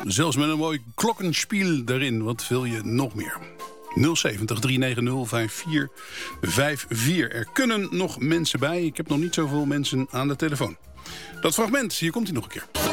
Zelfs met een mooi glockenspiel erin. Wat wil je nog meer? 070 390 5454. Er kunnen nog mensen bij. Ik heb nog niet zoveel mensen aan de telefoon. Dat fragment, hier komt hij nog een keer.